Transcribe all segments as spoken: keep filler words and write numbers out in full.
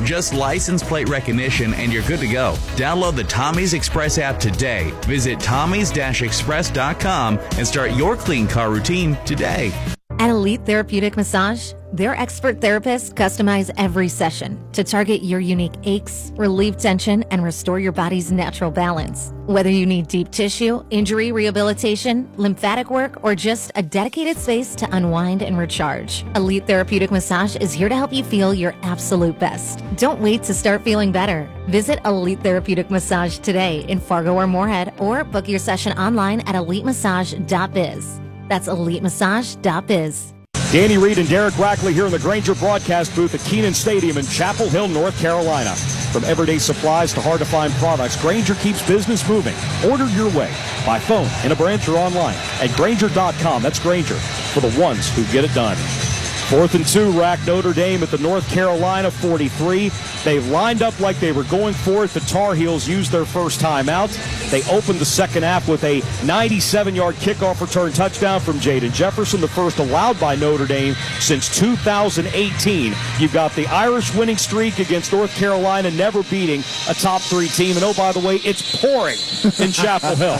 Just license plate recognition and you're good to go. Download the Tommy's Express app today. Visit Tommy's Express dot com and start your clean car routine today. At Elite Therapeutic Massage, their expert therapists customize every session to target your unique aches, relieve tension, and restore your body's natural balance. Whether you need deep tissue, injury rehabilitation, lymphatic work, or just a dedicated space to unwind and recharge, Elite Therapeutic Massage is here to help you feel your absolute best. Don't wait to start feeling better. Visit Elite Therapeutic Massage today in Fargo or Moorhead, or book your session online at elite massage dot biz. That's elite massage dot biz. Danny Reed and Derek Rackley here in the Grainger broadcast booth at Kenan Stadium in Chapel Hill, North Carolina. From everyday supplies to hard-to-find products, Grainger keeps business moving. Order your way by phone, in a branch, or online at Grainger dot com. That's Grainger, for the ones who get it done. Fourth and two, Rack Notre Dame at the North Carolina forty-three. They lined up like they were going for it. The Tar Heels used their first timeout. They opened the second half with a ninety-seven-yard kickoff return touchdown from Jaden Jefferson, the first allowed by Notre Dame since two thousand eighteen. You've got the Irish winning streak against North Carolina, never beating a top three team. And oh, by the way, it's pouring in Chapel Hill.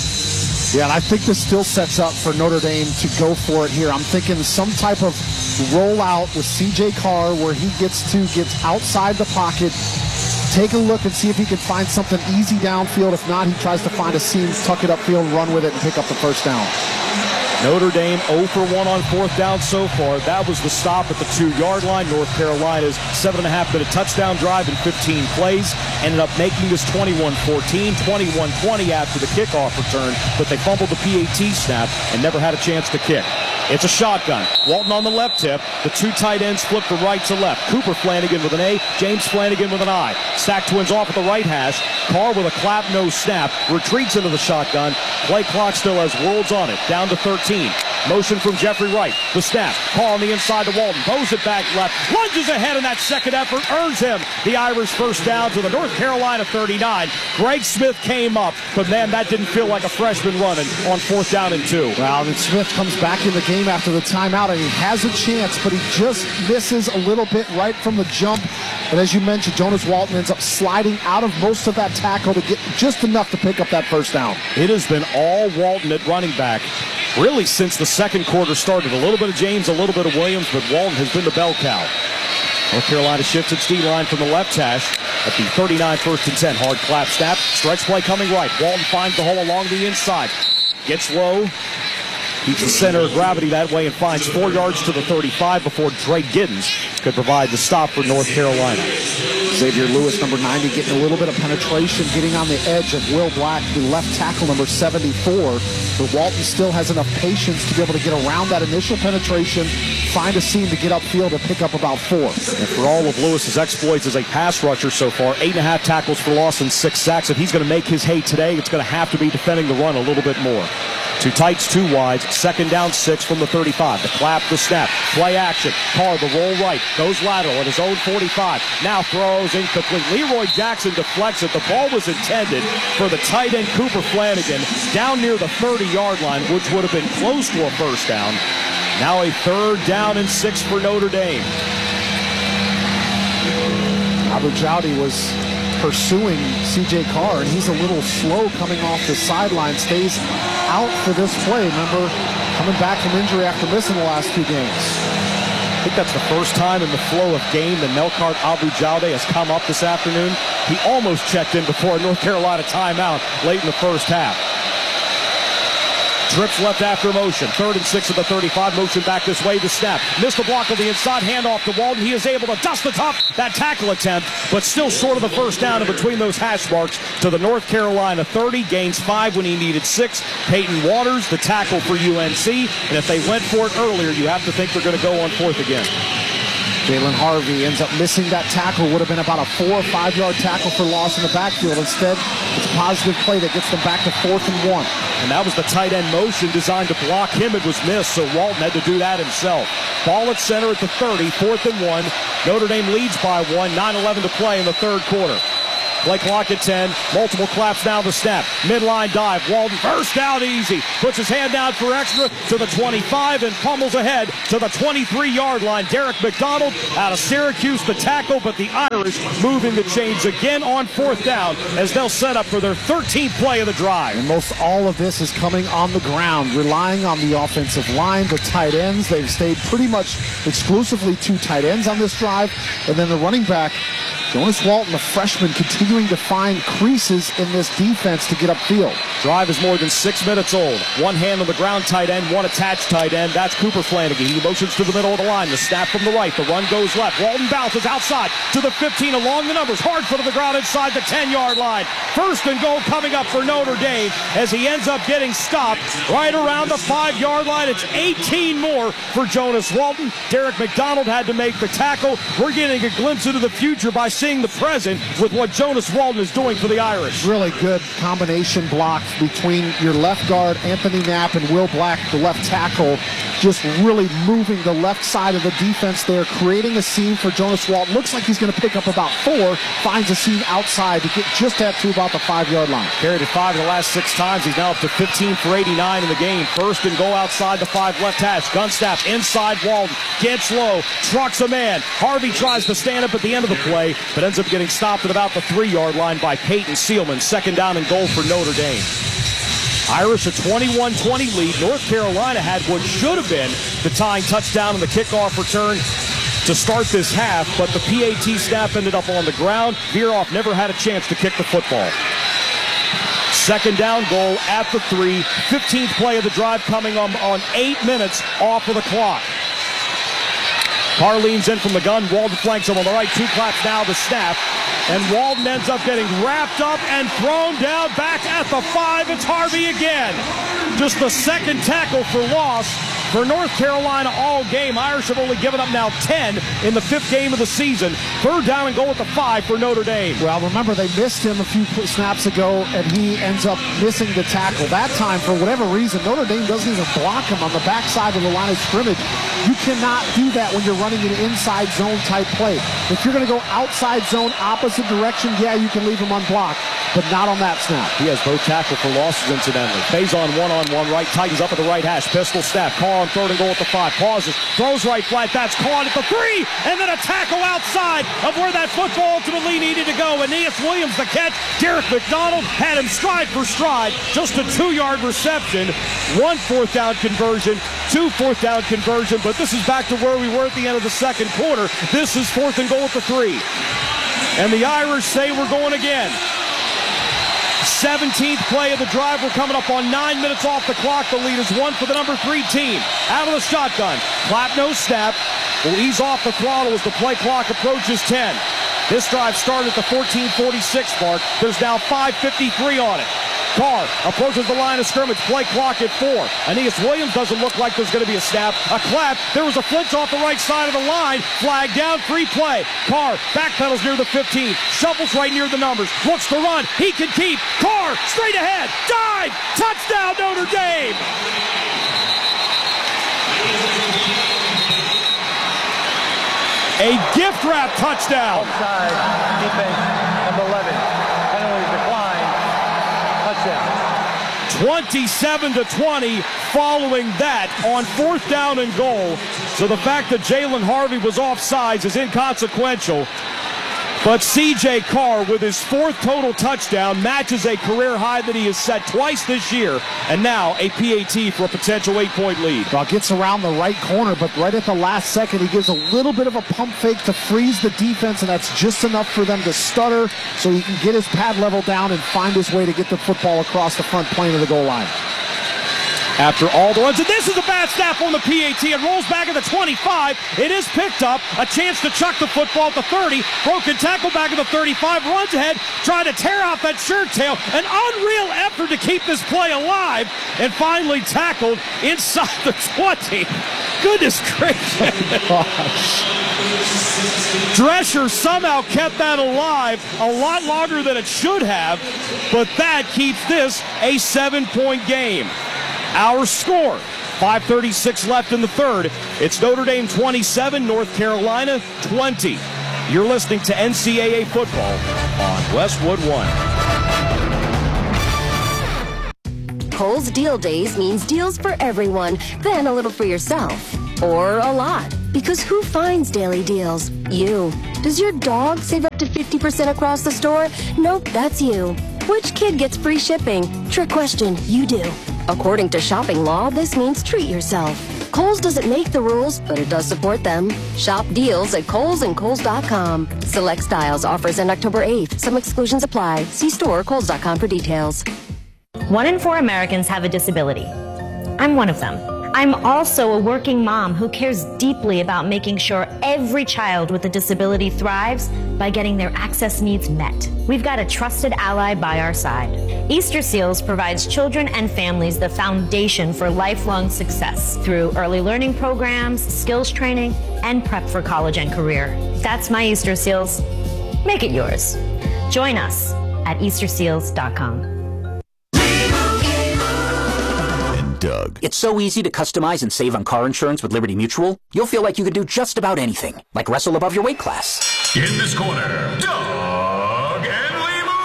Yeah, and I think this still sets up for Notre Dame to go for it here. I'm thinking some type of rollout with C J Carr where he gets to get outside the pocket, take a look and see if he can find something easy downfield. If not, he tries to find a seam, tuck it upfield, run with it, and pick up the first down. Notre Dame zero for one on fourth down so far. That was the stop at the two-yard line. North Carolina's seven and a half minute touchdown drive in fifteen plays ended up making this twenty-one fourteen, twenty-one twenty after the kickoff return, but they fumbled the P A T snap and never had a chance to kick. It's a shotgun. Walton on the left tip. The two tight ends flip from right to left. Cooper Flanagan with an A, James Flanagan with an I. Stack twins off at the right hash. Carr with a clap, no snap. Retreats into the shotgun. Play clock still has worlds on it. Down to thirteen. Motion from Jeffrey Wright. The snap. Carr on the inside to Walton. Bows it back left. Lunges ahead in that second effort. Earns him the Irish first down to the North Carolina thirty-nine. Greg Smith came up, but man, that didn't feel like a freshman running on fourth down and two. Well, then Smith comes back in the game after the timeout, and he has a chance, but he just misses a little bit right from the jump. And as you mentioned, Jonas Walton ends up sliding out of most of that tackle to get just enough to pick up that first down. It has been all Walton at running back, really since the second quarter started. A little bit of James, a little bit of Williams, but Walton has been the bell cow. North Carolina shifts its D-line from the left hash at the thirty-nine, first and ten. Hard clap snap, stretch play coming right. Walton finds the hole along the inside. Gets low, keeps the center of gravity that way, and finds four yards to the thirty-five before Dre Giddens could provide the stop for North Carolina. Xavier Lewis, number ninety, getting a little bit of penetration, getting on the edge of Will Black, the left tackle, number seventy-four. But Walton still has enough patience to be able to get around that initial penetration, find a seam to get upfield and pick up about four. And for all of Lewis's exploits as a pass rusher so far, eight and a half tackles for loss and six sacks. If he's going to make his hay today, it's going to have to be defending the run a little bit more. Two tights, two wides, second down, six from the thirty-five. The clap, the snap, play action. Carr, the roll right, goes lateral at his own forty-five. Now throws incomplete. Leroy Jackson deflects it. The ball was intended for the tight end Cooper Flanagan down near the thirty-yard line, which would have been close to a first down. Now a third down and six for Notre Dame. Abu Jowdy was pursuing C J Carr, and he's a little slow coming off the sideline, stays out for this play. Remember, coming back from injury after missing the last two games. I think that's the first time in the flow of game that Melkart Abu Jowdy has come up this afternoon. He almost checked in before a North Carolina timeout late in the first half. Trips left after motion. Third and six of the thirty-five. Motion back this way. The snap. Missed the block of the inside. Handoff to Walton. He is able to dust the top. That tackle attempt, but still short of the first down in between those hash marks to the North Carolina thirty. Gains five when he needed six. Peyton Waters, the tackle for U N C. And if they went for it earlier, you have to think they're going to go on fourth again. Jalen Harvey ends up missing that tackle. Would have been about a four or five yard tackle for loss in the backfield. Instead, it's a positive play that gets them back to fourth and one. And that was the tight end motion designed to block him. It was missed, so Walton had to do that himself. Ball at center at the thirty, fourth and one. Notre Dame leads by one, nine eleven to play in the third quarter. Play clock at ten. Multiple claps now the snap. Midline dive. Walden first down easy. Puts his hand down for extra to the twenty-five and pummels ahead to the twenty-three-yard line. Derek McDonald out of Syracuse the tackle, but the Irish moving the chains again on fourth down as they'll set up for their thirteenth play of the drive. And most all of this is coming on the ground, relying on the offensive line, the tight ends. They've stayed pretty much exclusively two tight ends on this drive. And then the running back, Jonas Walton, the freshman, continuing to find creases in this defense to get upfield. Drive is more than six minutes old. One hand on the ground tight end, one attached tight end. That's Cooper Flanagan. He motions to the middle of the line. The snap from the right. The run goes left. Walton bounces outside to the fifteen along the numbers. Hard foot of the ground inside the ten-yard line. First and goal coming up for Notre Dame as he ends up getting stopped right around the five-yard line. It's eighteen more for Jonas Walton. Derek McDonald had to make the tackle. We're getting a glimpse into the future by seeing the present with what Jonas Walton is doing for the Irish. Really good combination block between your left guard, Anthony Knapp, and Will Black, the left tackle, just really moving the left side of the defense there, creating a seam for Jonas Walton. Looks like he's going to pick up about four, finds a seam outside to get just at to about the five-yard line. Carried it five of the last six times. He's now up to fifteen for eighty-nine in the game. First and goal outside the five left hash. Gun snap inside Walton. Gets low. Trucks a man. Harvey tries to stand up at the end of the play, but ends up getting stopped at about the three-yard line by Peyton Seelman. Second down and goal for Notre Dame. Irish a twenty-one twenty lead. North Carolina had what should have been the tying touchdown on the kickoff return to start this half, but the P A T snap ended up on the ground. Veeroff never had a chance to kick the football. Second down goal at the three. fifteenth play of the drive coming on, on eight minutes off of the clock. Carr leans in from the gun. Walden flanks him on the right. Two claps now the snap. And Walden ends up getting wrapped up and thrown down back at the five. It's Harvey again. Just the second tackle for loss for North Carolina all game. Irish have only given up now ten in the fifth game of the season. Third down and goal at the five for Notre Dame. Well, remember, they missed him a few snaps ago, and he ends up missing the tackle. That time, for whatever reason, Notre Dame doesn't even block him on the backside of the line of scrimmage. You cannot do that when you're running an inside zone type play. If you're going to go outside zone, opposite direction, yeah, you can leave him unblocked, but not on that snap. He has both tackle for losses, incidentally. Faison one-on-one right, tightens up at the right hash. Pistol snap. Carr on third and goal at the five. Pauses. Throws right flat. That's caught at the three. And then a tackle outside of where that football ultimately needed to go. Aeneas Williams the catch. Derek McDonald had him stride for stride. Just a two-yard reception. One fourth down conversion. Two fourth down conversion. But this is back to where we were at the end of the second quarter. This is fourth and goal at the three. And the Irish say we're going again. seventeenth play of the drive. We're coming up on nine minutes off the clock. The lead is one for the number three team. Out of the shotgun. Clap, no snap. Will ease off the throttle as the play clock approaches ten. This drive started at the fourteen forty-six mark. There's now five fifty-three on it. Carr approaches the line of scrimmage. Play clock at four. Aeneas Williams doesn't look like there's going to be a snap. A clap. There was a flinch off the right side of the line. Flag down. Free play. Carr backpedals near the fifteen. Shuffles right near the numbers. Looks to run. He can keep. Carr straight ahead. Dive. Touchdown Notre Dame. A gift wrap touchdown. Offside. Defense number eleven. Penalty decline. Touchdown. twenty-seven to twenty following that on fourth down and goal. So the fact that Jalen Harvey was offsides is inconsequential. But C J Carr, with his fourth total touchdown, matches a career high that he has set twice this year, and now a P A T for a potential eight-point lead. Well, gets around the right corner, but right at the last second, he gives a little bit of a pump fake to freeze the defense, and that's just enough for them to stutter so he can get his pad level down and find his way to get the football across the front plane of the goal line. After all the runs, and this is a bad snap on the P A T. It rolls back at the twenty-five. It is picked up. A chance to chuck the football at the thirty. Broken tackle back at the thirty-five. Runs ahead, trying to tear out that shirt tail. An unreal effort to keep this play alive. And finally tackled inside the twenty. Goodness gracious. Drescher somehow kept that alive a lot longer than it should have. But that keeps this a seven-point game. Our score, five thirty-six left in the third. It's Notre Dame twenty-seven, North Carolina twenty. You're listening to N C double A football on Westwood One. Kohl's Deal Days means deals for everyone, then a little for yourself. Or a lot. Because who finds daily deals? You. Does your dog save up to fifty percent across the store? Nope, that's you. Which kid gets free shipping? Trick question, you do. According to shopping law, this means treat yourself. Kohl's doesn't make the rules, but it does support them. Shop deals at Kohl's and Kohl's dot com. Select styles offers end October eighth. Some exclusions apply. See store or Kohl's dot com for details. One in four Americans have a disability. I'm one of them. I'm also a working mom who cares deeply about making sure every child with a disability thrives by getting their access needs met. We've got a trusted ally by our side. Easter Seals provides children and families the foundation for lifelong success through early learning programs, skills training, and prep for college and career. That's my Easter Seals. Make it yours. Join us at Easter Seals dot com. Doug. It's so easy to customize and save on car insurance with Liberty Mutual. You'll feel like you could do just about anything, like wrestle above your weight class. In this corner, Doug and Limu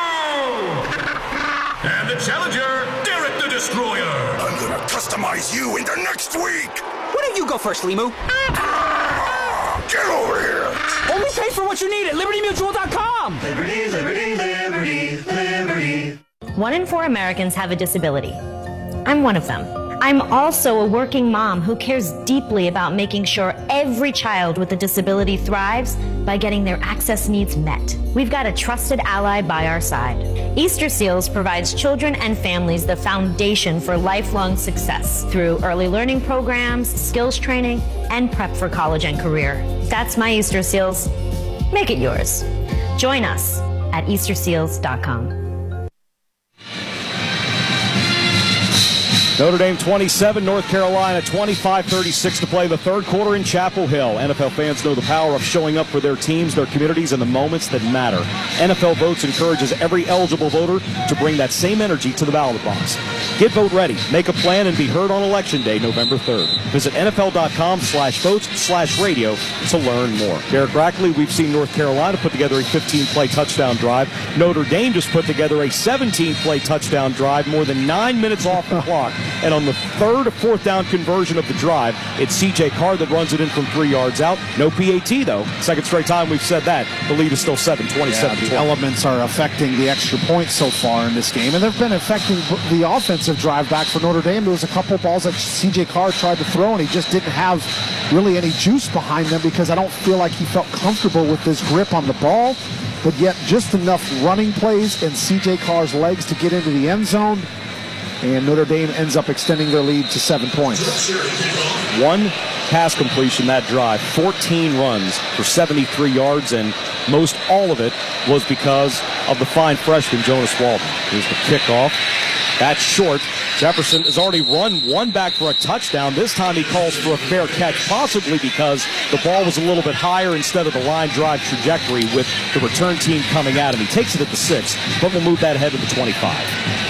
Limu! And the challenger, Derek the Destroyer. I'm gonna customize you into next week. Why don't you go first, Limu? Ah, get over here. Only pay for what you need at Liberty Mutual dot com. Liberty, Liberty, Liberty, Liberty. One in four Americans have a disability. I'm one of them. I'm also a working mom who cares deeply about making sure every child with a disability thrives by getting their access needs met. We've got a trusted ally by our side. Easter Seals provides children and families the foundation for lifelong success through early learning programs, skills training, and prep for college and career. That's my Easter Seals. Make it yours. Join us at Easter Seals dot com. Notre Dame twenty-seven, North Carolina twenty-five thirty-six to play the third quarter in Chapel Hill. N F L fans know the power of showing up for their teams, their communities, and the moments that matter. N F L Votes encourages every eligible voter to bring that same energy to the ballot box. Get vote ready, make a plan, and be heard on Election Day, November third. Visit N F L dot com slash votes slash radio to learn more. Derek Brackley, we've seen North Carolina put together a fifteen-play touchdown drive. Notre Dame just put together a seventeen-play touchdown drive, more than nine minutes off the clock. And on the third or fourth down conversion of the drive, it's C J Carr that runs it in from three yards out. No P A T, though. Second straight time we've said that. The lead is still seven, twenty-seven. Yeah, the elements are affecting the extra points so far in this game, and they've been affecting the offensive drive back for Notre Dame. There was a couple balls that C J Carr tried to throw, and he just didn't have really any juice behind them because I don't feel like he felt comfortable with his grip on the ball, but yet just enough running plays and C J Carr's legs to get into the end zone. And Notre Dame ends up extending their lead to seven points. One pass completion that drive, fourteen runs for seventy-three yards, and most all of it was because of the fine freshman, Jonas Walden. Here's the kickoff. That's short. Jefferson has already run one back for a touchdown. This time he calls for a fair catch, possibly because the ball was a little bit higher instead of the line drive trajectory with the return team coming at him. He takes it at the six, but we'll move that ahead to the twenty-five.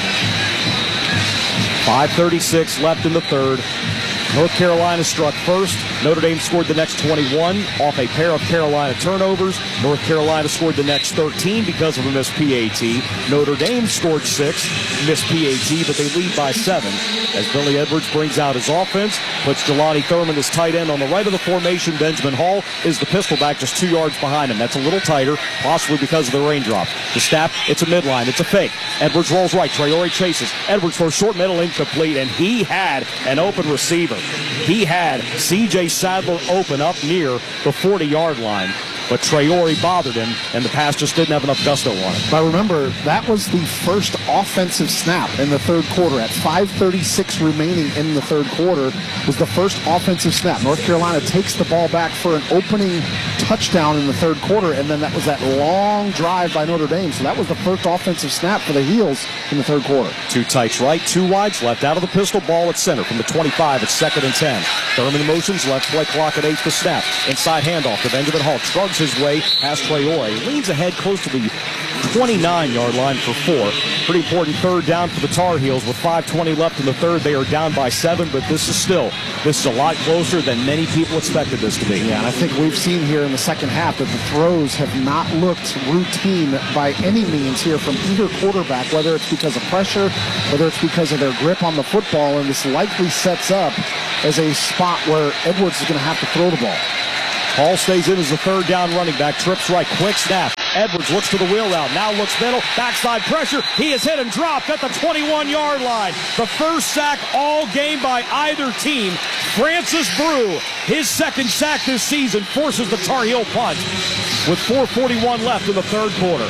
five thirty-six left in the third. North Carolina struck first. Notre Dame scored the next twenty-one off a pair of Carolina turnovers. North Carolina scored the next thirteen because of a missed P A T. Notre Dame scored six, missed P A T, but they lead by seven. As Billy Edwards brings out his offense, puts Jelani Thurman as tight end on the right of the formation. Benjamin Hall is the pistol back just two yards behind him. That's a little tighter, possibly because of the raindrop. The snap, it's a midline, it's a fake. Edwards rolls right, Traore chases. Edwards for a short middle incomplete, and he had an open receiver. He had C J Sadler open up near the forty-yard line, but Traore bothered him, and the pass just didn't have enough gusto on it. But remember, that was the first offensive snap in the third quarter. At five thirty-six remaining in the third quarter was the first offensive snap. North Carolina takes the ball back for an opening touchdown in the third quarter, and then that was that long drive by Notre Dame. So that was the first offensive snap for the Heels in the third quarter. Two tights right, two wides left. Out of the pistol, ball at center from the twenty-five. It's second and ten. Thurman motions, left play clock at eight to snap. Inside handoff to Benjamin Hall. Shrugs his way past Traore. Leans ahead close to the twenty-nine-yard line for four. Pretty important third down for the Tar Heels. With five twenty left in the third, they are down by seven, but this is still, this is a lot closer than many people expected this to be. Yeah, and I think we've seen here in the second half that the throws have not looked routine by any means here from either quarterback, whether it's because of pressure, whether it's because of their grip on the football, and this likely sets up as a spot where Edwards is going to have to throw the ball. Hall stays in as the third down running back. Trips right, quick snap. Edwards looks to the wheel route, now looks middle, backside pressure. He is hit and dropped at the twenty-one-yard line. The first sack all game by either team. Francis Brew, his second sack this season, forces the Tar Heel punt with four forty-one left in the third quarter.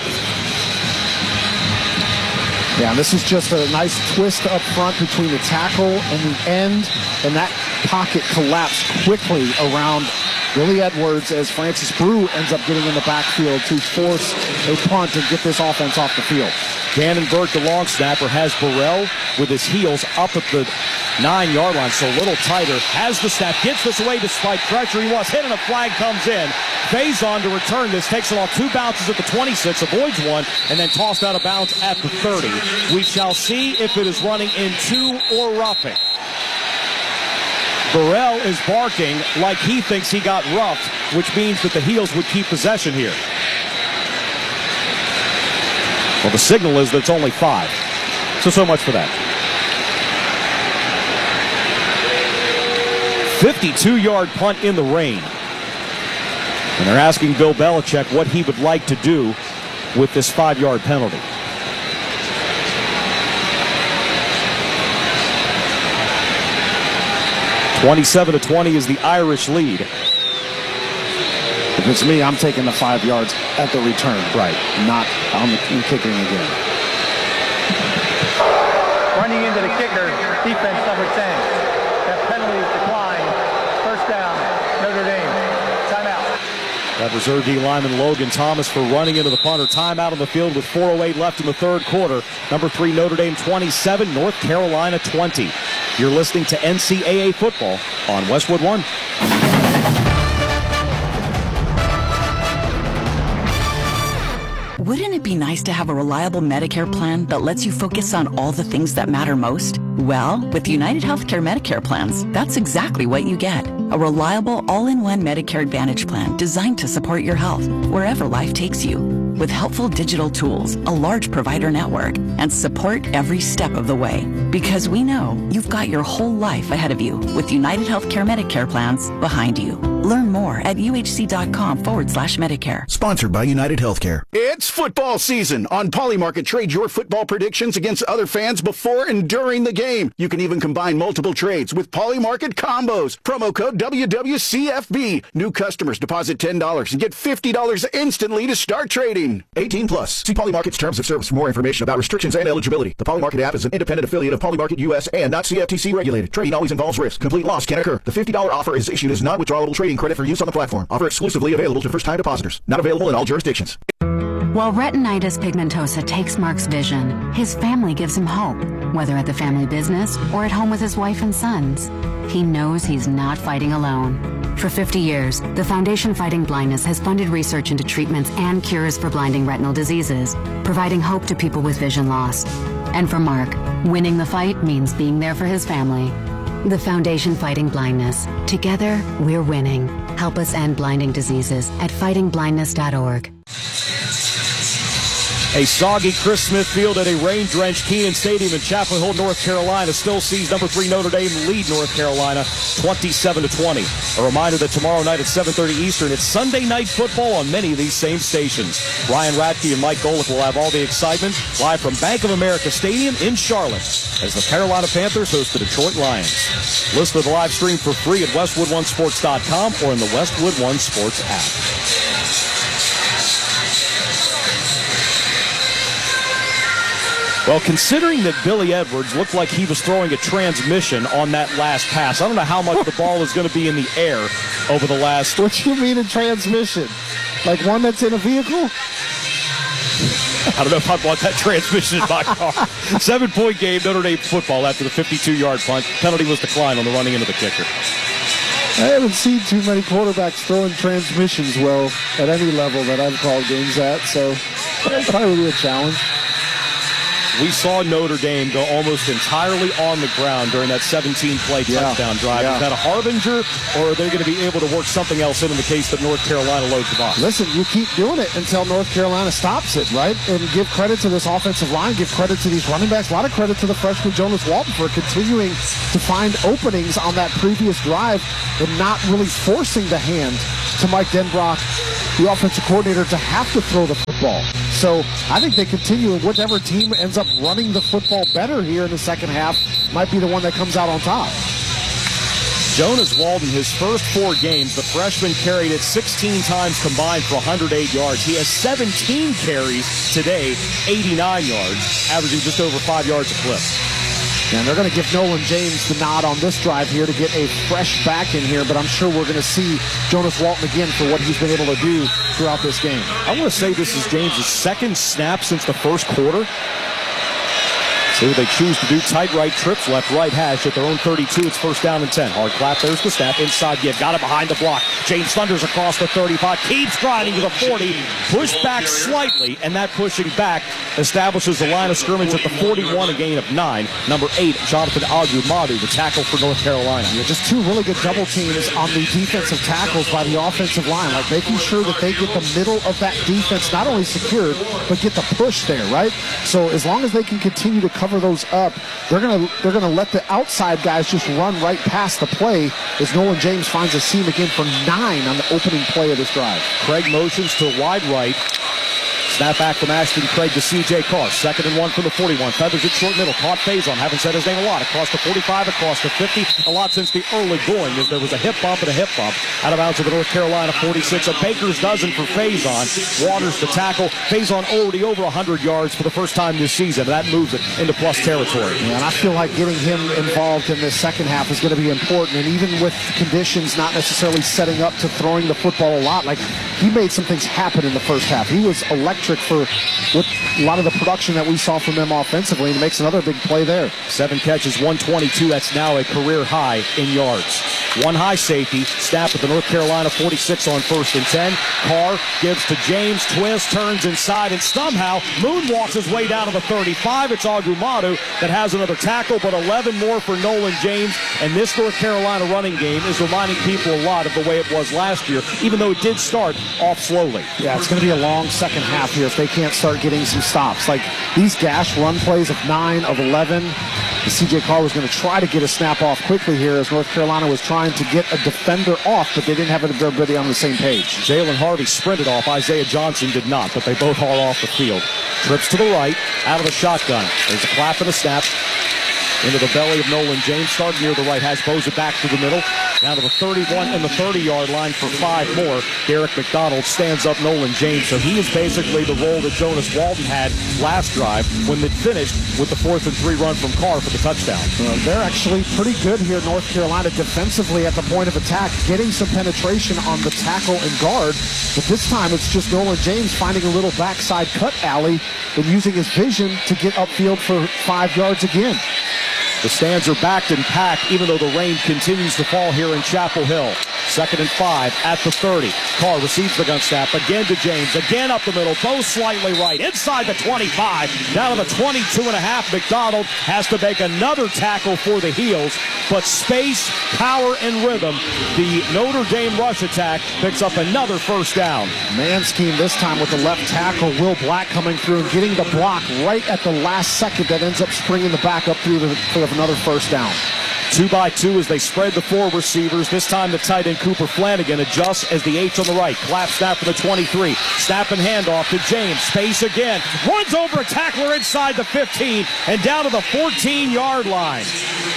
Yeah, and this is just a nice twist up front between the tackle and the end, and that pocket collapsed quickly around Billy Edwards as Francis Brew ends up getting in the backfield to force a punt and get this offense off the field. Gannon Burke, the long snapper, has Burrell with his heels up at the nine-yard line, so a little tighter. Has the snap, gets this away despite pressure. He was hit and a flag comes in. Faison to return this, takes it off two bounces at the twenty-six, avoids one, and then tossed out of bounds at the thirty. We shall see if it is running into or roughing. Burrell is barking like he thinks he got roughed, which means that the Heels would keep possession here. Well, the signal is that it's only five. So, so much for that. fifty-two-yard punt in the rain. And they're asking Bill Belichick what he would like to do with this five-yard penalty. twenty-seven to twenty is the Irish lead. If it's me, I'm taking the five yards at the return. Right. Not on the kicking again. Running into the kicker, defense number ten. That penalty is declined. First down, Notre Dame. Timeout. That reserve D lineman Logan Thomas for running into the punter. Timeout on the field with four oh eight left in the third quarter. Number three, Notre Dame twenty-seven, North Carolina twenty. You're listening to N C double A football on Westwood One. Wouldn't it be nice to have a reliable Medicare plan that lets you focus on all the things that matter most? Well, with United Healthcare Medicare plans, that's exactly what you get. A reliable all-in-one Medicare Advantage plan designed to support your health wherever life takes you. With helpful digital tools, a large provider network, and support every step of the way. Because we know you've got your whole life ahead of you with United Healthcare Medicare plans behind you. Learn more at uhc.com forward slash Medicare. Sponsored by United Healthcare. It's football season. On Polymarket, trade your football predictions against other fans before and during the game. You can even combine multiple trades with Polymarket combos. Promo code W W C F B. New customers deposit ten dollars and get fifty dollars instantly to start trading. eighteen plus. See Polymarket's terms of service for more information about restrictions and eligibility. The Polymarket app is an independent affiliate of Polymarket U S and not C F T C regulated. Trading always involves risk. Complete loss can occur. The fifty dollars offer is issued as non-withdrawable trading credit for use on the platform. Offer exclusively available to first-time depositors. Not available in all jurisdictions. While retinitis pigmentosa takes Mark's vision, his family gives him hope, whether at the family business or at home with his wife and sons. He knows he's not fighting alone. For fifty years, the Foundation Fighting Blindness has funded research into treatments and cures for blinding retinal diseases, providing hope to people with vision loss. And for Mark, winning the fight means being there for his family. The Foundation Fighting Blindness. Together, we're winning. Help us end blinding diseases at fighting blindness dot org. A soggy Chris Smith Field at a rain-drenched Kenan Stadium in Chapel Hill, North Carolina still sees number three Notre Dame lead North Carolina twenty-seven to twenty. A reminder that tomorrow night at seven thirty Eastern, it's Sunday Night Football on many of these same stations. Ryan Radke and Mike Golick will have all the excitement live from Bank of America Stadium in Charlotte as the Carolina Panthers host the Detroit Lions. Listen to the live stream for free at westwood one sports dot com or in the Westwood One Sports app. Well, considering that Billy Edwards looked like he was throwing a transmission on that last pass, I don't know how much the ball is going to be in the air over the last... What do you mean a transmission? Like one that's in a vehicle? I don't know if I want that transmission in my car. Seven-point game, Notre Dame football after the fifty-two-yard punt. Penalty was declined on the running into the kicker. I haven't seen too many quarterbacks throwing transmissions well at any level that I've called games at, so That's probably a challenge. We saw Notre Dame go almost entirely on the ground during that seventeen-play Yeah. touchdown drive. Yeah. Is that a harbinger, or are they going to be able to work something else in in the case that North Carolina loads the box? Listen, you keep doing it until North Carolina stops it, right? And give credit to this offensive line, give credit to these running backs, a lot of credit to the freshman Jonas Walton for continuing to find openings on that previous drive and not really forcing the hand to Mike Denbrock, the offensive coordinator, to have to throw the football. So I think they continue, and whichever team ends up running the football better here in the second half might be the one that comes out on top. Jonas Walton, his first four games, the freshman carried it sixteen times combined for one hundred eight yards. He has seventeen carries today, eighty-nine yards, averaging just over five yards a clip. And they're going to give Nolan James the nod on this drive here to get a fresh back in here, but I'm sure we're going to see Jonas Walton again for what he's been able to do throughout this game. I want to say this is James' second snap since the first quarter. See what they choose to do. Tight right, trips left, right hash at their own thirty-two. It's first down and ten. Hard clap. There's the snap. Inside give. Got it behind the block. James thunders across the thirty-five. Keeps driving to the forty. Pushed back slightly, and that pushing back establishes the line of scrimmage at the forty-one, a gain of nine. Number eight, Jonathan Agumadu, the tackle for North Carolina. Yeah, just two really good double teams on the defensive tackles by the offensive line, like making sure that they get the middle of that defense not only secured, but get the push there, right? So as long as they can continue to cover those up, they're gonna they're gonna let the outside guys just run right past the play as Nolan James finds a seam again for nine on the opening play of this drive. Craig motions to wide right. Snap back from Ashton Craig to C J Carr. Second and one from the forty-one. Feathers it short middle. Caught Faison. Haven't said his name a lot. Across the forty-five, across the fifty. A lot since the early going. As there was a hip bump and a hip bump. Out of bounds of the North Carolina forty-six. A baker's dozen for Faison. Waters the tackle. Faison already over one hundred yards for the first time this season. That moves it into plus territory. Yeah, and I feel like getting him involved in this second half is going to be important. And even with conditions not necessarily setting up to throwing the football a lot, like he made some things happen in the first half. He was electric for with a lot of the production that we saw from them offensively, and he makes another big play there. Seven catches, one twenty-two. That's now a career high in yards. One high safety. Snap at the North Carolina forty-six on first and ten. Carr gives to James. Twist, turns inside, and somehow moonwalks his way down to the thirty-five. It's Agumadu that has another tackle, but eleven more for Nolan James. And this North Carolina running game is reminding people a lot of the way it was last year, even though it did start off slowly. Yeah, it's going to be a long second half here if they can't start getting some stops. Like these gash run plays of nine, of eleven, C J Carr was going to try to get a snap off quickly here as North Carolina was trying to get a defender off, but they didn't have everybody on the same page. Jalen Harvey sprinted off. Isaiah Johnson did not, but they both haul off the field. Trips to the right, out of the shotgun. There's a clap and a snap. Into the belly of Nolan James. Started near the right hash. Bows it back to the middle. Down to the thirty-one and the thirty-yard line for five more. Derek McDonald stands up Nolan James. So he is basically the role that Jonas Walton had last drive when they finished with the fourth and three run from Carr for the touchdown. Uh, they're actually pretty good here, North Carolina, defensively at the point of attack, getting some penetration on the tackle and guard. But this time it's just Nolan James finding a little backside cut alley and using his vision to get upfield for five yards again. The stands are backed and packed, even though the rain continues to fall here in Chapel Hill. Second and five at the thirty. Carr receives the gun snap. Again to James. Again up the middle. Both slightly right. Inside the twenty-five. Down to the twenty-two and a half. McDonald has to make another tackle for the heels. But space, power, and rhythm. The Notre Dame rush attack picks up another first down. Man scheme this time with the left tackle, Will Black, coming through and getting the block right at the last second that ends up springing the back up through the, for another first down. Two by two as they spread the four receivers. This time the tight end Cooper Flanagan adjusts as the H on the right. Clap snap for the twenty-three. Snap and handoff to James. Space again. Runs over a tackler inside the fifteen and down to the fourteen-yard line.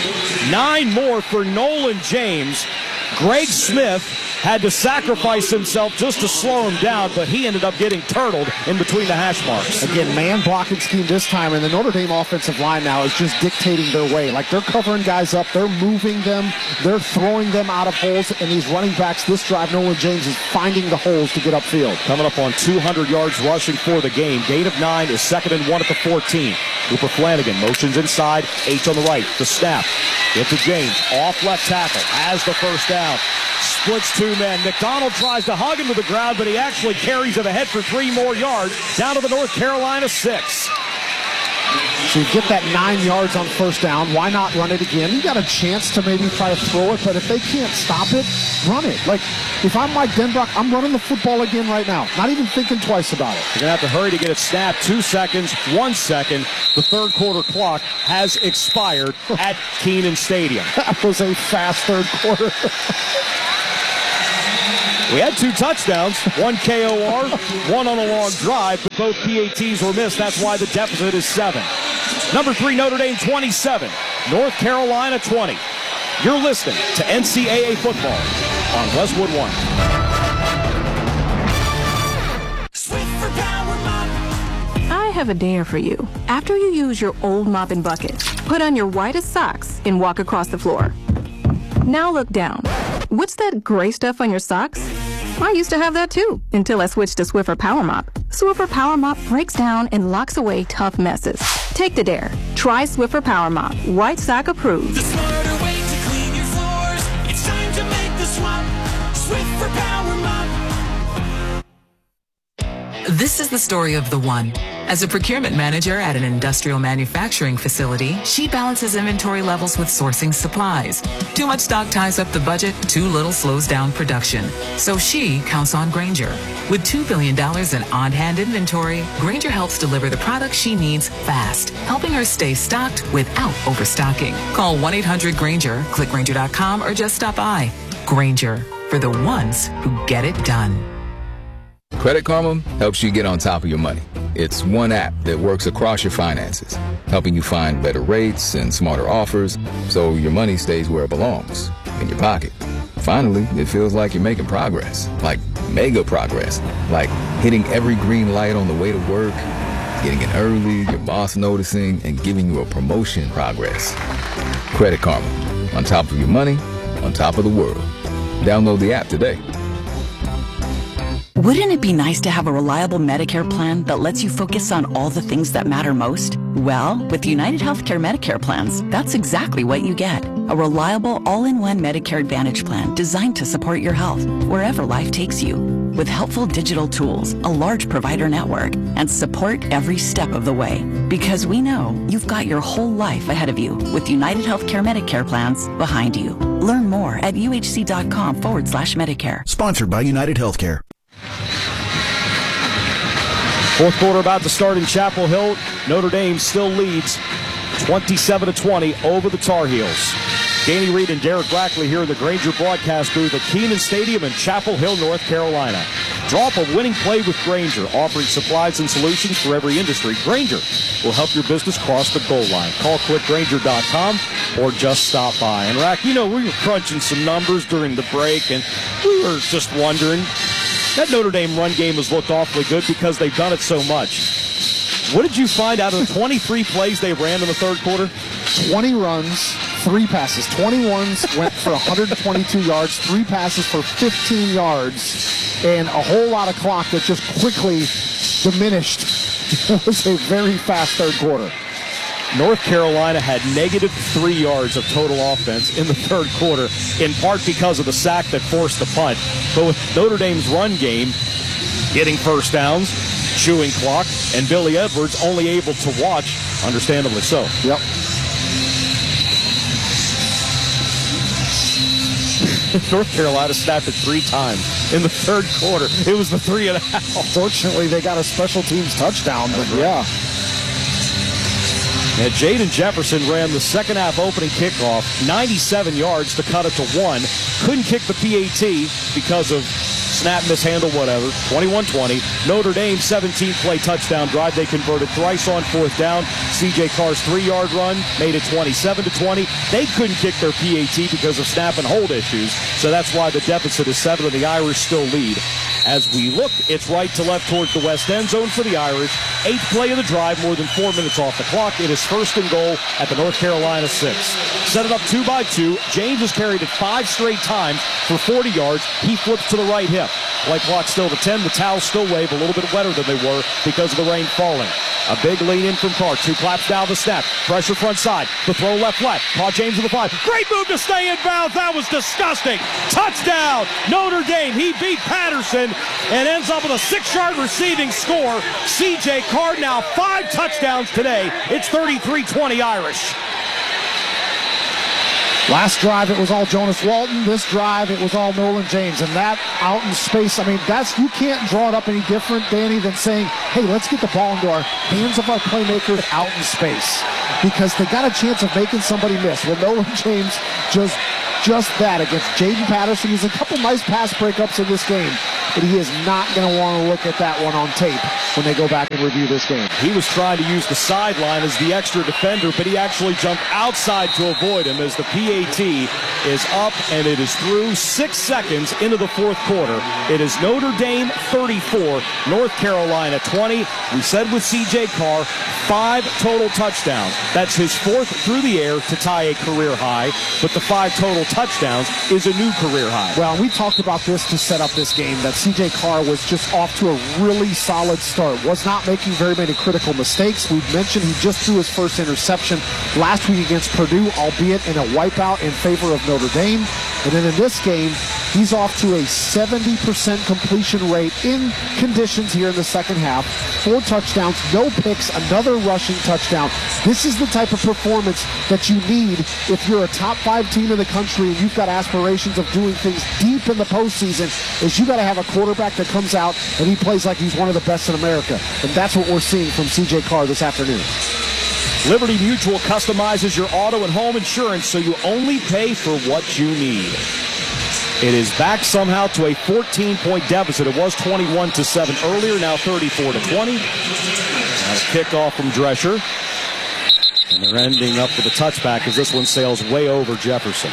Nine more for Nolan James. Greg Smith had to sacrifice himself just to slow him down, but he ended up getting turtled in between the hash marks. Again, man blocking scheme this time, and the Notre Dame offensive line now is just dictating their way. Like, they're covering guys up, they're moving them, they're throwing them out of holes, and these running backs this drive, Nolan James is finding the holes to get upfield. Coming up on two hundred yards rushing for the game. Gain of nine is second and one at the fourteen. Cooper Flanagan motions inside, H on the right, the snap. Get to James, off left tackle, has the first down. splits two men. McDonald tries to hug him to the ground, but he actually carries it ahead for three more yards, down to the North Carolina six. So you get that nine yards on first down. Why not run it again? You got a chance to maybe try to throw it, but if they can't stop it, run it. Like, if I'm Mike Denbrock, I'm running the football again right now. Not even thinking twice about it. You're going to have to hurry to get it snapped. Two seconds, one second. The third quarter clock has expired at Kenan Stadium. That was a fast third quarter. We had two touchdowns, one K O R, one on a long drive, but both P A Ts were missed. That's why the deficit is seven. Number three, Notre Dame twenty-seven, North Carolina twenty. You're listening to N C double A football on Westwood One. I have a dare for you. After you use your old mop and bucket, put on your whitest socks and walk across the floor. Now look down. What's that gray stuff on your socks? I used to have that too, until I switched to Swiffer Power Mop. Swiffer Power Mop breaks down and locks away tough messes. Take the dare. Try Swiffer Power Mop. White sock approved. The smarter way to clean your floors. It's time to make the swap. Swiffer Power Mop. This is the story of the one. As a procurement manager at an industrial manufacturing facility, she balances inventory levels with sourcing supplies. Too much stock ties up the budget, too little slows down production. So she counts on Grainger. With two billion dollars in on-hand inventory, Grainger helps deliver the products she needs fast, helping her stay stocked without overstocking. Call one eight hundred Grainger, click Grainger dot com, or just stop by. Grainger, for the ones who get it done. Credit Karma helps you get on top of your money. It's one app that works across your finances, helping you find better rates and smarter offers so your money stays where it belongs, in your pocket. Finally, it feels like you're making progress, like mega progress, like hitting every green light on the way to work, getting in early, your boss noticing, and giving you a promotion progress. Credit Karma, on top of your money, on top of the world. Download the app today. Wouldn't it be nice to have a reliable Medicare plan that lets you focus on all the things that matter most? Well, with United Healthcare Medicare plans, that's exactly what you get. A reliable all-in-one Medicare Advantage plan designed to support your health wherever life takes you. With helpful digital tools, a large provider network, and support every step of the way. Because we know you've got your whole life ahead of you with United Healthcare Medicare plans behind you. Learn more at uhc.com forward slash Medicare. Sponsored by United Healthcare. Fourth quarter about to start in Chapel Hill. Notre Dame still leads twenty-seven to twenty over the Tar Heels. Danny Reed and Derek Brackley here in the Grainger broadcast booth at Kenan Stadium in Chapel Hill, North Carolina. Draw up a winning play with Grainger, offering supplies and solutions for every industry. Grainger will help your business cross the goal line. Call quick grainger dot com or just stop by. And Rack, you know, we were crunching some numbers during the break, and we were just wondering, that Notre Dame run game has looked awfully good because they've done it so much. What did you find out of the twenty-three plays they ran in the third quarter? twenty runs, three passes. twenty-ones went for one hundred twenty-two yards, three passes for fifteen yards, and a whole lot of clock that just quickly diminished. It was a very fast third quarter. North Carolina had negative three yards of total offense in the third quarter, in part because of the sack that forced the punt. But with Notre Dame's run game getting first downs, chewing clock, and Billy Edwards only able to watch, understandably so. Yep. North Carolina snapped it three times in the third quarter. It was the three and a half. Fortunately, they got a special teams touchdown, but yeah. And Jaden Jefferson ran the second half opening kickoff, ninety-seven yards to cut it to one. Couldn't kick the P A T because of snap, mishandle, whatever. twenty-one twenty. Notre Dame, seventeenth play touchdown drive. They converted thrice on fourth down. C J Carr's three-yard run made it twenty-seven to twenty. They couldn't kick their P A T because of snap and hold issues, so that's why the deficit is seven, and the Irish still lead. As we look, it's right to left towards the west end zone for the Irish. Eighth play of the drive, more than four minutes off the clock. It is first and goal at the North Carolina six. Set it up two by two. James has carried it five straight times for forty yards. He flips to the right hip. left. Play clock still to ten. The towels still wave, a little bit wetter than they were because of the rain falling. A big lean in from Carr. Two claps down the snap. Pressure front side. The throw left flat. Caught James in the five. Great move to stay in bounds. That was disgusting. Touchdown, Notre Dame. He beat Patterson and ends up with a six-yard receiving score. C J Carr now five touchdowns today. It's thirty-three twenty Irish. Last drive, it was all Jonas Walton. This drive, it was all Nolan James. And that out in space, I mean, that's you can't draw it up any different, Danny, than saying, hey, let's get the ball into our hands of our playmakers out in space. Because they got a chance of making somebody miss. Well, Nolan James just, just that against Jaden Patterson. He's a couple nice pass breakups in this game. But he is not going to want to look at that one on tape when they go back and review this game. He was trying to use the sideline as the extra defender, but he actually jumped outside to avoid him as the P A T is up and it is through six seconds into the fourth quarter. It is Notre Dame thirty-four, North Carolina twenty. We said with C J Carr, five total touchdowns. That's his fourth through the air to tie a career high, but the five total touchdowns is a new career high. Well, we talked about this to set up this game, that C J Carr was just off to a really solid start. Was not making very many critical mistakes. We've mentioned he just threw his first interception last week against Purdue, albeit in a wipeout in favor of Notre Dame. And then in this game, he's off to a seventy percent completion rate in conditions here in the second half. Four touchdowns, no picks, another rushing touchdown. This is the type of performance that you need if you're a top five team in the country and you've got aspirations of doing things deep in the postseason, is you got to have a quarterback that comes out and he plays like he's one of the best in America. And that's what we're seeing from C J Carr this afternoon. Liberty Mutual customizes your auto and home insurance so you only pay for what you need. It is back somehow to a fourteen-point deficit. It was twenty-one to seven earlier, now thirty-four to twenty. Now a kickoff from Drescher. And they're ending up with a touchback as this one sails way over Jefferson.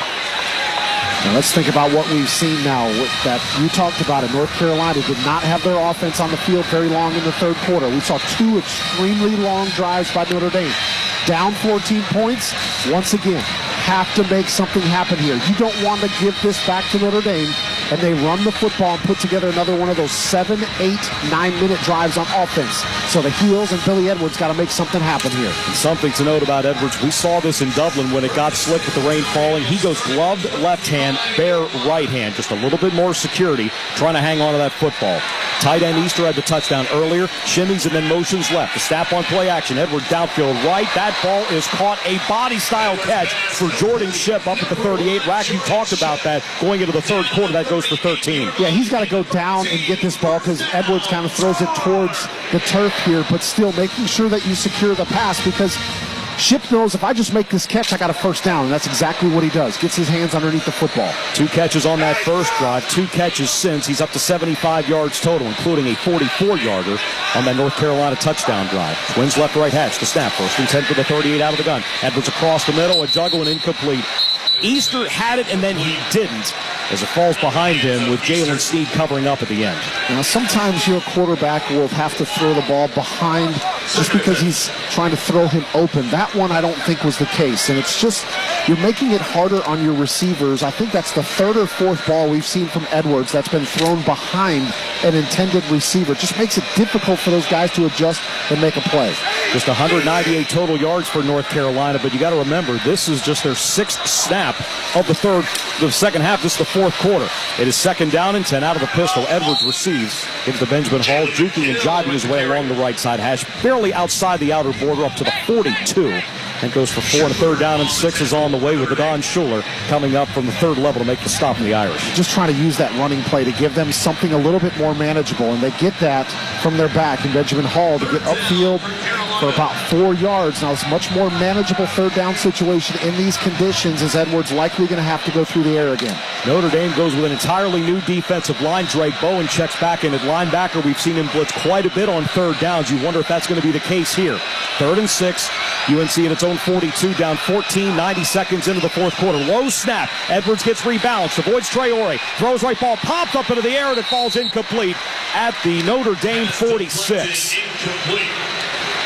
Now let's think about what we've seen now. That you talked about it. North Carolina did not have their offense on the field very long in the third quarter. We saw two extremely long drives by Notre Dame. Down fourteen points. Once again, have to make something happen here. You don't want to give this back to Notre Dame, and they run the football and put together another one of those seven, eight, nine-minute drives on offense. So the Heels and Billy Edwards got to make something happen here. And something to note about Edwards, we saw this in Dublin when it got slick with the rain falling. He goes gloved left hand, bare right hand, just a little bit more security, trying to hang on to that football. Tight end Easter had the touchdown earlier. Shimmies and then motions left. The snap on play action. Edwards downfield right. That ball is caught. A body-style catch for Jordan Shipp up at the thirty-eight. Rack, you talked about that going into the third quarter. That goes for thirteen. Yeah, he's got to go down and get this ball because Edwards kind of throws it towards the turf here, but still making sure that you secure the pass because Shipp knows if I just make this catch, I got a first down, and that's exactly what he does. Gets his hands underneath the football. Two catches on that first drive, two catches since. He's up to seventy-five yards total, including a forty-four-yarder on that North Carolina touchdown drive. Twins left-right hatch, the snap. First and ten for the thirty-eight out of the gun. Edwards across the middle, a juggle and incomplete. Easter had it, and then he didn't, as it falls behind him with Jalen Sneed covering up at the end. Now, sometimes your quarterback will have to throw the ball behind just because he's trying to throw him open. That one I don't think was the case, and it's just you're making it harder on your receivers. I think that's the third or fourth ball we've seen from Edwards that's been thrown behind an intended receiver. It just makes it difficult for those guys to adjust and make a play. Just one hundred ninety-eight total yards for North Carolina, but you got to remember, this is just their sixth snap of the third, the second half. This is the fourth quarter. It is second down and ten out of the pistol. Edwards receives into the Benjamin Hall, juking and jiving his way along the right side hash, barely outside the outer border up to the forty-two. And goes for four and a third down and six is on the way with Adon Schuler coming up from the third level to make the stop in the Irish. Just trying to use that running play to give them something a little bit more manageable, and they get that from their back in Benjamin Hall to get upfield for about four yards. Now it's a much more manageable third down situation in these conditions as Edwards likely going to have to go through the air again. Notre Dame goes with an entirely new defensive line. Drake Bowen checks back in at linebacker. We've seen him blitz quite a bit on third downs. You wonder if that's going to be the case here. Third and six. U N C at its own forty-two, down fourteen, ninety seconds into the fourth quarter. Low snap. Edwards gets rebalanced. Avoids Traore. Throws right ball. Pops up into the air and it falls incomplete at the Notre Dame forty-six.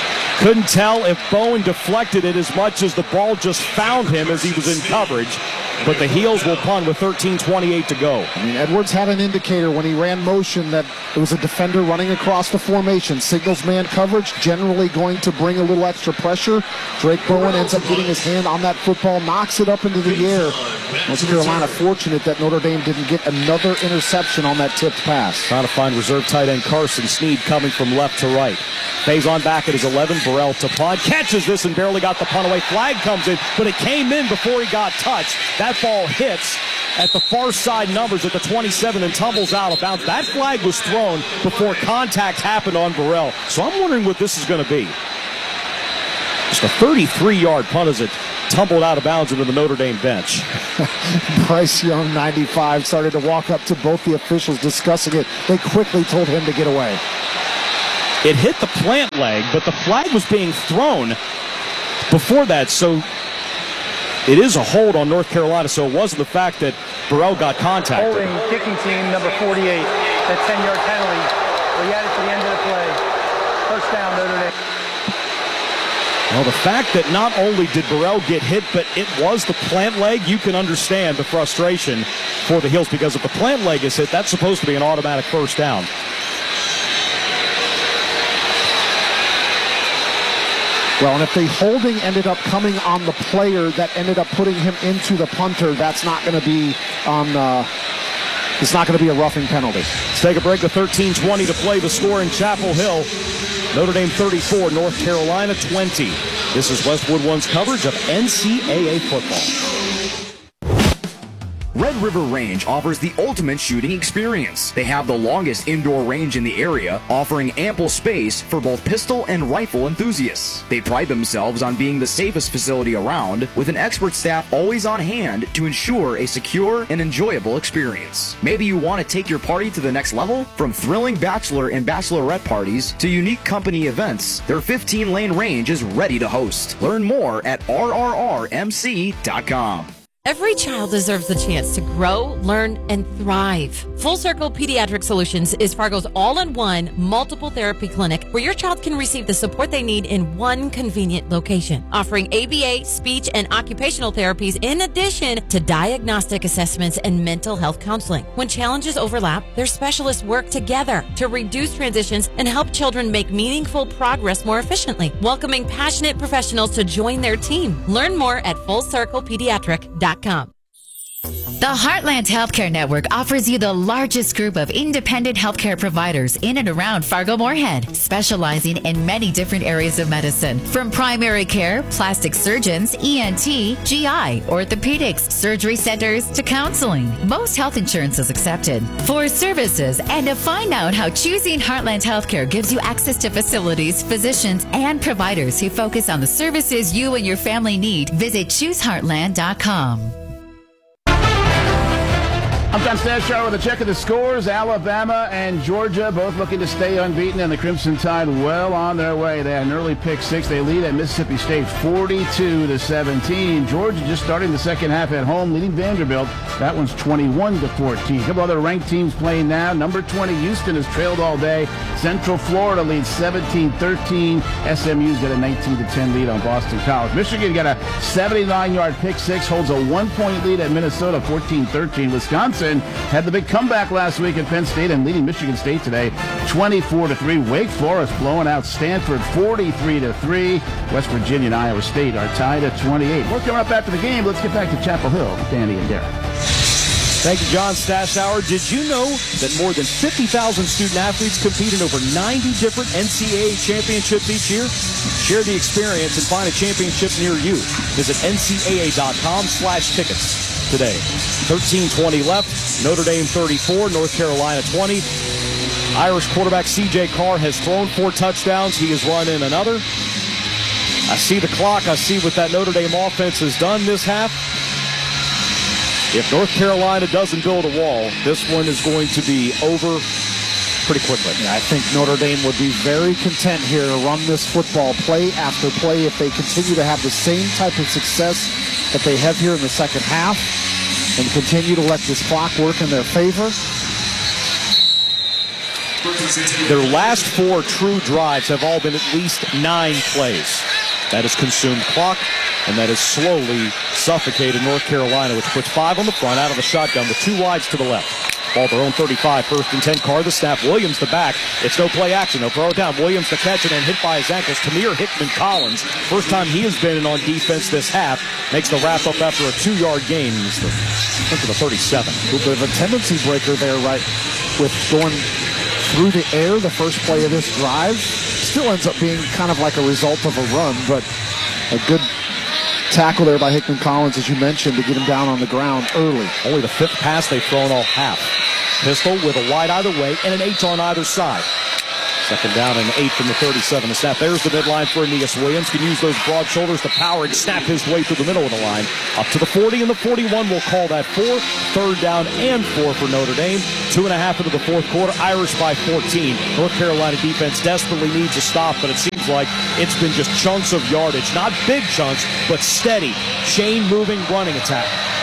Couldn't tell if Bowen deflected it as much as the ball just found him as he was in coverage. but the Heels will punt with thirteen twenty-eight to go. I mean, Edwards had an indicator when he ran motion that it was a defender running across the formation. Signals man coverage, generally going to bring a little extra pressure. Drake Bowen ends up getting his hand on that football, knocks it up into the air. North Carolina fortunate that Notre Dame didn't get another interception on that tipped pass. Trying to find reserve tight end Carson Snead coming from left to right. Faison back at his eleven. Burrell to punt. Catches this and barely got the punt away. Flag comes in, but it came in before he got touched. That ball hits at the far side numbers at the twenty-seven and tumbles out of bounds. That flag was thrown before contact happened on Burrell. So I'm wondering what this is going to be. Just a thirty-three-yard punt as it tumbled out of bounds into the Notre Dame bench. Bryce Young, ninety-five, started to walk up to both the officials discussing it. They quickly told him to get away. It hit the plant leg, but the flag was being thrown before that, so it is a hold on North Carolina, so it wasn't the fact that Burrell got contacted. Holding kicking team number forty-eight, that ten-yard penalty. We add it to the end of the play. First down, Notre Dame. Well, the fact that not only did Burrell get hit, but it was the plant leg, you can understand the frustration for the Heels, because if the plant leg is hit, that's supposed to be an automatic first down. Well, and if the holding ended up coming on the player that ended up putting him into the punter, that's not going to be on. Uh, it's not going to be a roughing penalty. Let's take a break with thirteen twenty to play. The score in Chapel Hill. Notre Dame thirty-four, North Carolina twenty. This is Westwood One's coverage of N C double A football. Red River Range offers the ultimate shooting experience. They have the longest indoor range in the area, offering ample space for both pistol and rifle enthusiasts. They pride themselves on being the safest facility around, with an expert staff always on hand to ensure a secure and enjoyable experience. Maybe you want to take your party to the next level? From thrilling bachelor and bachelorette parties to unique company events, their fifteen lane range is ready to host. Learn more at R R R M C dot com. Every child deserves the chance to grow, learn, and thrive. Full Circle Pediatric Solutions is Fargo's all-in-one multiple therapy clinic where your child can receive the support they need in one convenient location, offering A B A, speech, and occupational therapies in addition to diagnostic assessments and mental health counseling. When challenges overlap, their specialists work together to reduce transitions and help children make meaningful progress more efficiently, welcoming passionate professionals to join their team. Learn more at full circle pediatric dot com. The Heartland Healthcare Network offers you the largest group of independent healthcare providers in and around Fargo-Moorhead, specializing in many different areas of medicine, from primary care, plastic surgeons, E N T, G I, orthopedics, surgery centers, to counseling. Most health insurance is accepted. For services and to find out how choosing Heartland Healthcare gives you access to facilities, physicians, and providers who focus on the services you and your family need, visit choose heartland dot com. I'm John Stashar with a check of the scores. Alabama and Georgia both looking to stay unbeaten, and the Crimson Tide well on their way. They had an early pick six. They lead at Mississippi State forty-two to seventeen. Georgia just starting the second half at home, leading Vanderbilt. That one's twenty-one to fourteen. A couple other ranked teams playing now. Number twenty, Houston has trailed all day. Central Florida leads seventeen thirteen. S M U's got a nineteen to ten lead on Boston College. Michigan got a seventy-nine yard pick six, holds a one-point lead at Minnesota, fourteen thirteen. Wisconsin had the big comeback last week at Penn State and leading Michigan State today, twenty-four to three. Wake Forest blowing out Stanford, forty-three to three. West Virginia and Iowa State are tied at twenty-eight. More coming up after the game. Let's get back to Chapel Hill with Danny and Derek. Thank you, John Stashauer. Did you know that more than fifty thousand student-athletes compete in over ninety different N C double A championships each year? Share the experience and find a championship near you. Visit N C double A dot com slash tickets today. thirteen twenty left. Notre Dame thirty-four, North Carolina twenty. Irish quarterback C J Carr has thrown four touchdowns. He has run in another. I see the clock. I see what that Notre Dame offense has done this half. If North Carolina doesn't build a wall, this one is going to be over pretty quickly. Yeah, I think Notre Dame would be very content here to run this football play after play if they continue to have the same type of success that they have here in the second half and continue to let this clock work in their favor. Their last four true drives have all been at least nine plays. That has consumed clock, and that has slowly suffocated North Carolina, which puts five on the front out of the shotgun with two wides to the left. Ball their own thirty-five, first and ten. Carr the snap. Williams the back. It's no play action. They'll throw it down. Williams the catch and then hit by his ankles. Tamir Hickman Collins, first time he has been in on defense this half, makes the wrap up after a two-yard gain. He's the, to the thirty-seven. A little bit of a tendency breaker there, right, with going through the air the first play of this drive. Still ends up being kind of like a result of a run, but a good tackle there by Hickman Collins, as you mentioned, to get him down on the ground early. Only the fifth pass they've thrown all half. Pistol with a wide either way and an H on either side. Second down and eight from the thirty-seven. The snap. There's the midline for Aeneas Williams. Can use those broad shoulders to power and snap his way through the middle of the line. Up to the forty and the forty-one. We'll call that four. Third down and four for Notre Dame. Two and a half into the fourth quarter. Irish by fourteen. North Carolina defense desperately needs a stop, but it seems like it's been just chunks of yardage. Not big chunks, but steady. Chain moving running attack.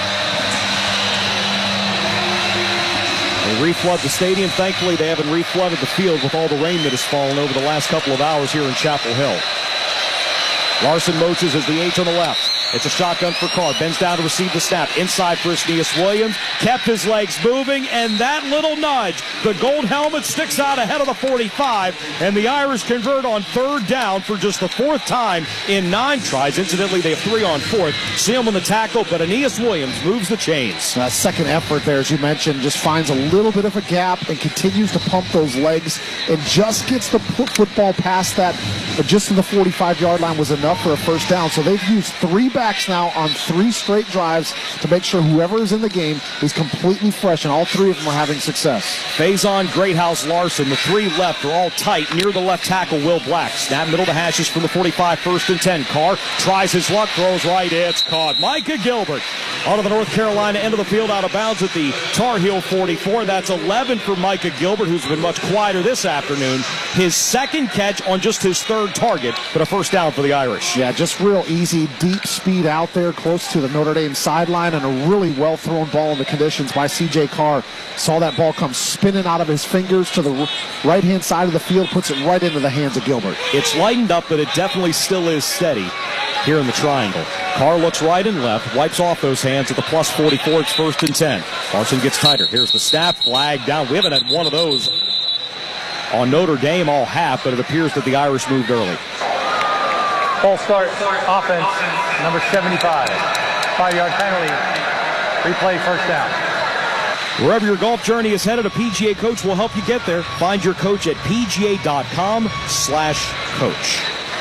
They reflood the stadium. Thankfully, they haven't reflooded the field with all the rain that has fallen over the last couple of hours here in Chapel Hill. Larson motions as the H on the left. It's a shotgun for Carr. Bends down to receive the snap. Inside for Aeneas Williams. Kept his legs moving, and that little nudge. The gold helmet sticks out ahead of the forty-five, and the Irish convert on third down for just the fourth time in nine tries. Incidentally, they have three on fourth. See him on the tackle, but Aeneas Williams moves the chains. That second effort there, as you mentioned, just finds a little bit of a gap and continues to pump those legs and just gets the football past that, but just to the forty-five-yard line was enough for a first down. So they've used three backs now on three straight drives to make sure whoever is in the game is completely fresh, and all three of them are having success. Faison, Greathouse, Larson. The three left are all tight near the left tackle, Will Black. Snap middle to hashes from the forty-five, first and ten. Carr tries his luck, throws right. It's caught. Micah Gilbert out of the North Carolina end of the field, out of bounds at the Tar Heel forty-four. That's eleven for Micah Gilbert, who's been much quieter this afternoon. His second catch on just his third target, but a first down for the Irish. Yeah, just real easy, deep speed out there close to the Notre Dame sideline, and a really well-thrown ball in the conditions by C J Carr. Saw that ball come spinning out of his fingers to the right-hand side of the field, puts it right into the hands of Gilbert. It's lightened up, but it definitely still is steady here in the triangle. Carr looks right and left, wipes off those hands at the plus forty-four. It's first and ten. Larson gets tighter. Here's the snap, flag down. We haven't had one of those on Notre Dame all half, but it appears that the Irish moved early. Full start offense, number seventy-five. Five-yard penalty. Replay first down. Wherever your golf journey is headed, a P G A coach will help you get there. Find your coach at P G A dot com slash coach.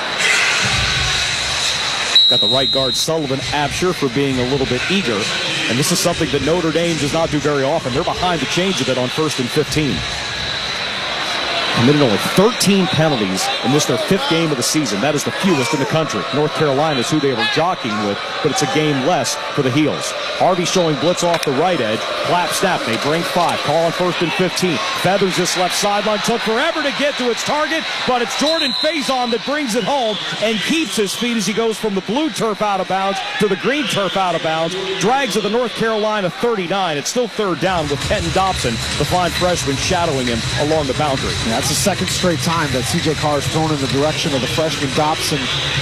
Got the right guard, Sullivan Absher, for being a little bit eager. And this is something that Notre Dame does not do very often. They're behind the chains a bit on first and fifteen. Committed only thirteen penalties in this, their fifth game of the season. That is the fewest in the country. North Carolina is who they were jockeying with, but it's a game less for the Heels. Harvey showing blitz off the right edge. Clap snap. They bring five. Call on first and fifteen. Feathers this left sideline. Took forever to get to its target, but it's Jordan Faison that brings it home and keeps his feet as he goes from the blue turf out of bounds to the green turf out of bounds. Drags at the North Carolina thirty-nine. It's still third down with Kenton Dobson, the fine freshman, shadowing him along the boundary. Yeah, that's the second straight time that C J Carr is thrown in the direction of the freshman Dobson.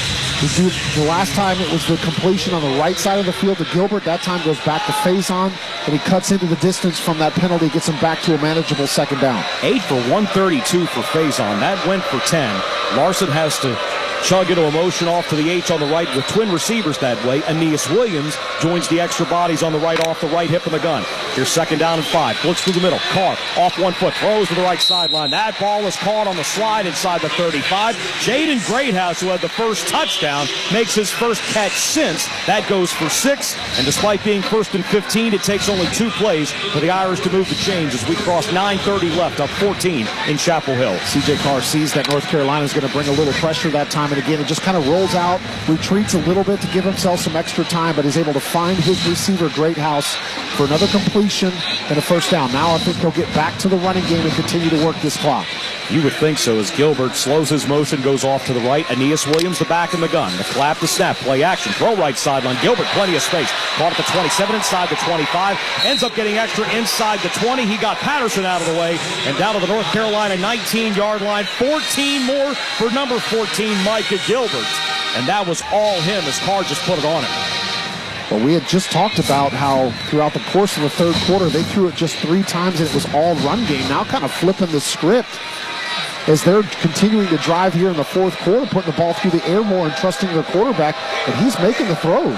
The last time it was the completion on the right side of the field to Gilbert. That time goes back to Faison, and he cuts into the distance from that penalty, gets him back to a manageable second down. Eight for one thirty-two for Faison. That went for ten. Larson has to chug into a motion off to the H on the right with twin receivers that way. Aeneas Williams joins the extra bodies on the right off the right hip of the gun. Here's second down and five. Blitz through the middle. Carr off one foot. Throws to the right sideline. That ball is caught on the slide inside the thirty-five. Jaden Greathouse, who had the first touchdown, makes his first catch since. That goes for six. And despite being first and fifteen, it takes only two plays for the Irish to move the chains as we cross nine thirty left, up fourteen in Chapel Hill. C J Carr sees that North Carolina is going to bring a little pressure that time. And again, it just kind of rolls out, retreats a little bit to give himself some extra time, but is able to find his receiver, Greathouse, for another completion and a first down. Now I think he'll get back to the running game and continue to work this clock. You would think so, as Gilbert slows his motion, goes off to the right. Aeneas Williams, the back in the gun. The clap, the snap, play action, throw right sideline. Gilbert, plenty of space. Caught at the twenty-seven, inside the twenty-five. Ends up getting extra inside the twenty. He got Patterson out of the way. And down to the North Carolina nineteen-yard line. fourteen more for number fourteen, Micah Gilbert. and that was all him as Carr just put it on him. Well, we had just talked about how throughout the course of the third quarter, they threw it just three times and it was all run game. Now kind of flipping the script as they're continuing to drive here in the fourth quarter, putting the ball through the air more and trusting their quarterback, and he's making the throws.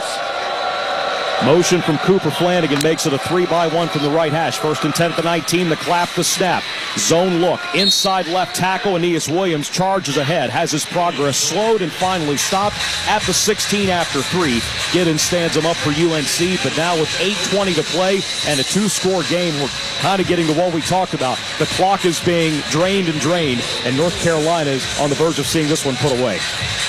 Motion from Cooper Flanagan makes it a three by one from the right hash. First and ten at the nineteen, the clap, the snap. Zone look, inside left tackle, Aeneas Williams charges ahead, has his progress slowed and finally stopped at the sixteen after three. Giddens stands him up for U N C, but now with eight twenty to play and a two-score game, we're kind of getting to what we talked about. The clock is being drained and drained, and North Carolina is on the verge of seeing this one put away.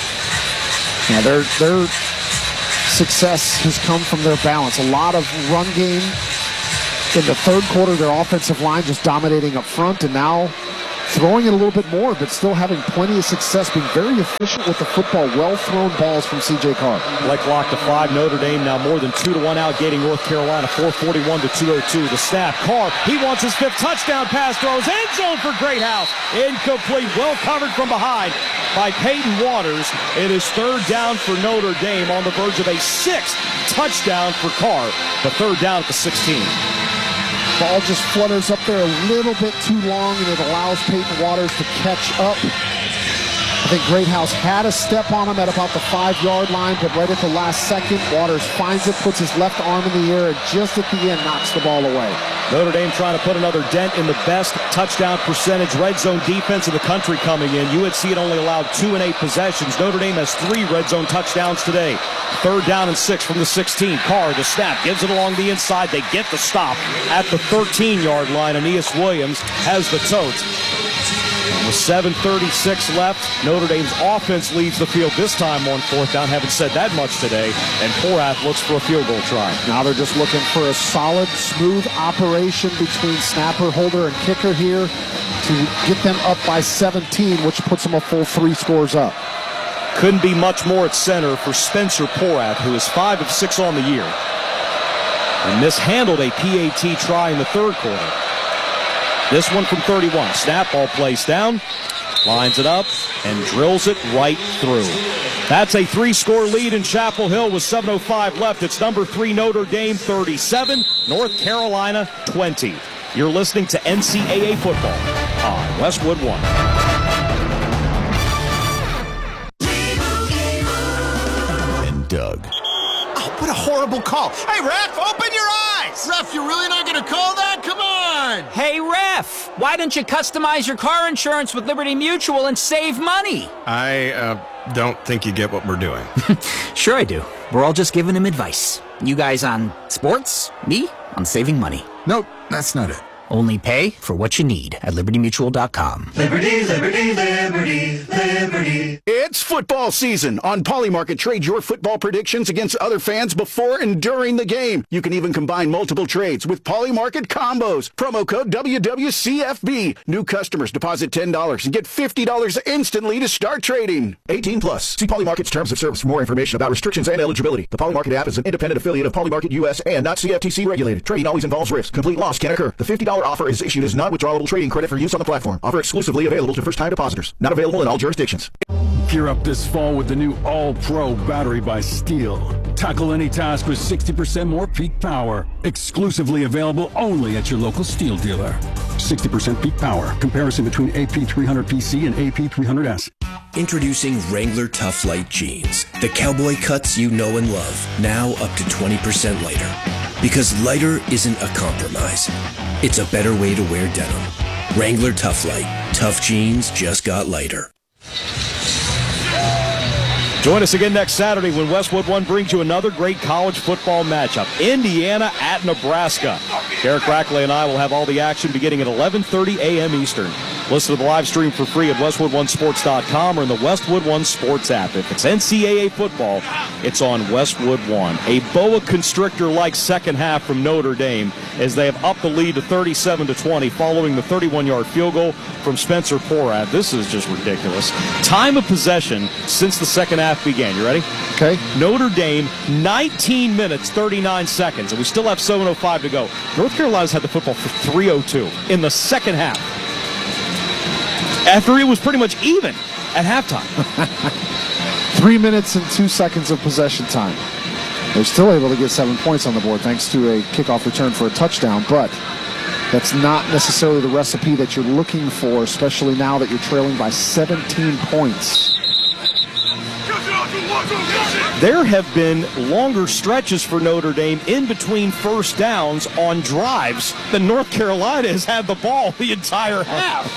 Yeah, they're... they're success has come from their balance. A lot of run game in the third quarter. Their offensive line just dominating up front, and now throwing it a little bit more, but still having plenty of success, being very efficient with the football. Well-thrown balls from C J Carr. Play clock to five. Notre Dame now more than two to one outgating North Carolina. four forty-one to two oh two. The snap. Carr, he wants his fifth touchdown pass. Throws end zone for Greathouse. Incomplete. Well covered from behind by Peyton Waters. It is third down for Notre Dame on the verge of a sixth touchdown for Carr. The third down at the sixteen. Ball just flutters up there a little bit too long, and it allows Peyton Waters to catch up. I think Greathouse had a step on him at about the five-yard line, but right at the last second, Waters finds it, puts his left arm in the air, and just at the end knocks the ball away. Notre Dame trying to put another dent in the best touchdown percentage red zone defense in the country coming in. U N C had only allowed two and eight possessions. Notre Dame has three red zone touchdowns today. Third down and six from the sixteen. Carr, the snap, gives it along the inside. They get the stop at the thirteen-yard line. Aeneas Williams has the totes. With seven thirty-six left, Notre Dame's offense leads the field this time on fourth down. Haven't said that much today. And Porath looks for a field goal try. Now they're just looking for a solid, smooth operation between snapper, holder, and kicker here to get them up by seventeen, which puts them a full three scores up. Couldn't be much more at center for Spencer Porath, who is five of six on the year. And mishandled a P A T try in the third quarter. This one from thirty-one. Snap, ball placed down, lines it up, and drills it right through. That's a three-score lead in Chapel Hill with seven oh five left. It's number three Notre Dame thirty-seven, North Carolina twenty. You're listening to N C double A football on Westwood One. And Doug. Oh, what a horrible call. Hey, ref, open your eyes. Ref, you're really not going to call that? Come on. Hey, ref, why don't you customize your car insurance with Liberty Mutual and save money? I uh, don't think you get what we're doing. Sure I do. We're all just giving him advice. You guys on sports, me on saving money. Nope, that's not it. Only pay for what you need at liberty mutual dot com. Liberty, liberty, liberty, liberty. It's football season. On Polymarket, trade your football predictions against other fans before and during the game. You can even combine multiple trades with Polymarket combos. Promo code W W C F B. New customers deposit ten dollars and get fifty dollars instantly to start trading. eighteen plus. See Polymarket's terms of service for more information about restrictions and eligibility. The Polymarket app is an independent affiliate of Polymarket U S and not C F T C regulated. Trading always involves risk. Complete loss can occur. The fifty dollars offer is issued as non-withdrawable trading credit for use on the platform. Offer exclusively available to first-time depositors. Not available in all jurisdictions. Gear up this fall with the new All-Pro battery by Steel. Tackle any task with sixty percent more peak power. Exclusively available only at your local Steel dealer. sixty percent peak power. Comparison between A P three hundred P C and A P three hundred S. Introducing Wrangler Tough Light Jeans. The cowboy cuts you know and love. Now up to twenty percent lighter. Because lighter isn't a compromise. It's a better way to wear denim. Wrangler Tough Light. Tough jeans just got lighter. Join us again next Saturday when Westwood One brings you another great college football matchup. Indiana at Nebraska. Derek Rackley and I will have all the action beginning at eleven thirty a.m. Eastern. Listen to the live stream for free at westwood one sports dot com or in the Westwood One Sports app. If it's N C double A football, it's on Westwood One. A boa constrictor-like second half from Notre Dame as they have upped the lead to thirty-seven to twenty following the thirty-one-yard field goal from Spencer Porath. This is just ridiculous. Time of possession since the second half began. You ready? Okay. Notre Dame, nineteen minutes, thirty-nine seconds, and we still have seven oh five to go. North Carolina's had the football for three oh two in the second half, after it was pretty much even at halftime. Three minutes and two seconds of possession time. They're still able to get seven points on the board thanks to a kickoff return for a touchdown, but that's not necessarily the recipe that you're looking for, especially now that you're trailing by seventeen points. There have been longer stretches for Notre Dame in between first downs on drives than North Carolina has had the ball the entire half.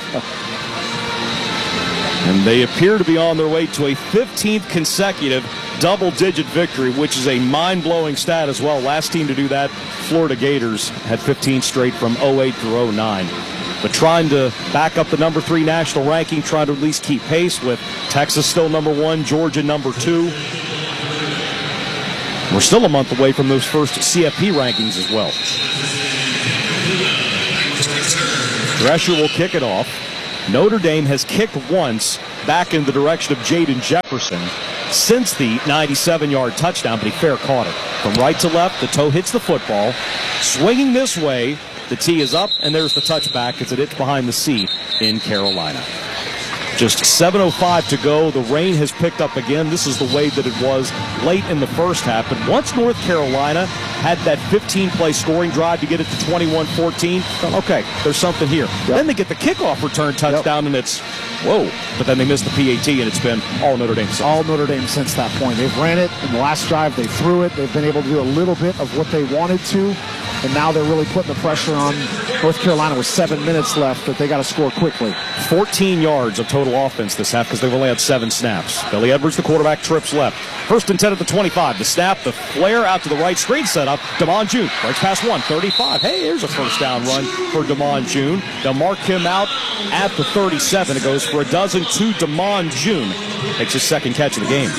And they appear to be on their way to a fifteenth consecutive double-digit victory, which is a mind-blowing stat as well. Last team to do that, Florida Gators, had fifteen straight from oh eight through oh nine. But trying to back up the number three national ranking, trying to at least keep pace with Texas still number one, Georgia number two. We're still a month away from those first C F P rankings as well. Drescher will kick it off. Notre Dame has kicked once back in the direction of Jaden Jefferson since the ninety-seven-yard touchdown, but he fair caught it. From right to left, the toe hits the football. Swinging this way, the tee is up, and there's the touchback as it hits behind the C in Carolina. Just seven oh five to go. The rain has picked up again. This is the way that it was late in the first half. But once North Carolina had that fifteen-play scoring drive to get it to twenty-one fourteen, okay, there's something here. Yep. Then they get the kickoff return touchdown, yep. and it's, whoa. But then they missed the P A T, and it's been all Notre Dame since. All Notre Dame since that point. They've ran it. In the last drive, they threw it. They've been able to do a little bit of what they wanted to. And now they're really putting the pressure on North Carolina with seven minutes left that they got to score quickly. fourteen yards of total offense this half because they've only had seven snaps. Billy Edwards, the quarterback, trips left. First and ten at the twenty-five. The snap, the flare out to the right, screen set up. Damon June breaks past one, thirty-five. Hey, here's a first down run for Damon June. They'll mark him out at the thirty-seven. It goes for a dozen to Damon June. Makes his second catch of the game.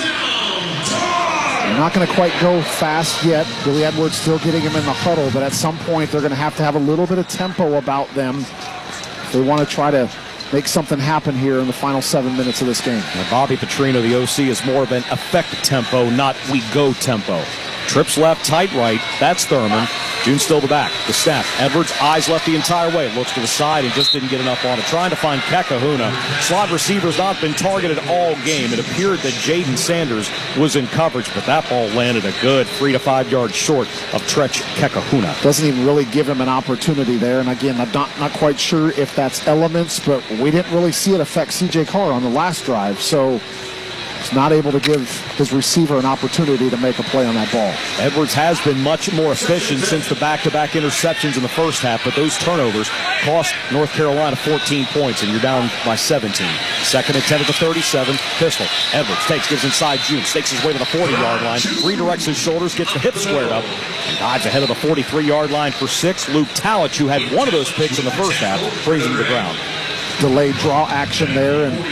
They're not going to quite go fast yet. Billy Edwards still getting him in the huddle, but at some point they're going to have to have a little bit of tempo about them if they want to try to make something happen here in the final seven minutes of this game. Now Bobby Petrino, the O C, is more of an effect tempo, not we go tempo. Trips left, tight right. That's Thurman. June still the back. The snap. Edwards, eyes left the entire way. Looks to the side and just didn't get enough on it. Trying to find Kekahuna. Slot receiver's not been targeted all game. It appeared that Jaden Sanders was in coverage, but that ball landed a good three to five yards short of Trech Kekahuna. Doesn't even really give him an opportunity there. And again, I'm not, not quite sure if that's elements, but we didn't really see it affect C J Carr on the last drive. So he's not able to give his receiver an opportunity to make a play on that ball. Edwards has been much more efficient since the back-to-back interceptions in the first half, but those turnovers cost North Carolina fourteen points, and you're down by seventeen. Second and ten at the thirty-seven. Pistol. Edwards takes, gives inside June, stakes his way to the forty-yard line, redirects his shoulders, gets the hips squared up, and dives ahead of the forty-three-yard line for six. Luke Talich, who had one of those picks in the first half, brings him to the ground. Delayed draw action there, and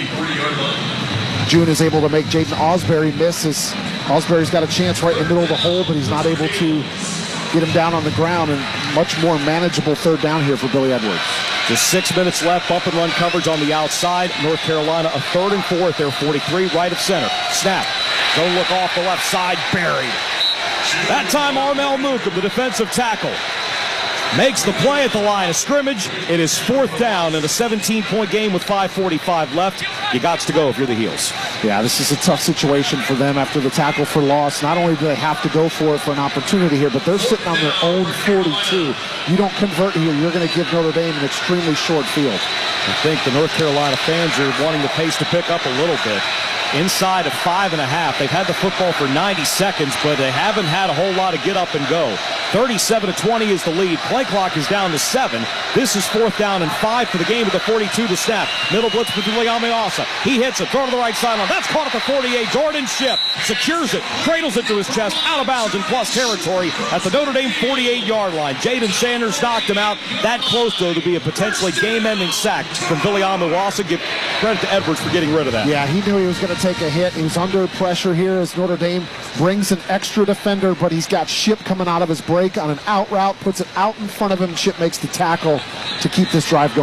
June is able to make Jaden Ausberry miss. As Ausberry's got a chance right in the middle of the hole, but he's not able to get him down on the ground, and much more manageable third down here for Billy Edwards. Just six minutes left, bump and run coverage on the outside. North Carolina a third and four at their forty-three, right of center. Snap, don't look off the left side, buried. That time Armel Newcomb, the defensive tackle, makes the play at the line of scrimmage. It is fourth down in a seventeen-point game with five forty-five left. You got to go if you're the Heels. Yeah, this is a tough situation for them after the tackle for loss. Not only do they have to go for it for an opportunity here, but they're sitting on their own forty-two. You don't convert here, you're going to give Notre Dame an extremely short field. I think the North Carolina fans are wanting the pace to pick up a little bit. Inside of five and a half. They've had the football for ninety seconds, but they haven't had a whole lot of get up and go. thirty-seven to twenty is the lead. Play clock is down to seven. This is fourth down and five for the game with the forty-two to snap. Middle blitz for Liame Asa. He hits it. Throw to the right sideline. That's caught at the forty-eight. Jordan Shipp secures it, cradles it to his chest, out of bounds in plus territory at the Notre Dame forty-eight-yard line. Jaden Sanders knocked him out. That close, though, to be a potentially game-ending sack from Liame Asa. Give credit to Edwards for getting rid of that. Yeah, he knew he was going to take a hit. He was under pressure here as Notre Dame brings an extra defender, but he's got Shipp coming out of his break on an out route, puts it out in front of him. Shipp makes the tackle to keep this drive going.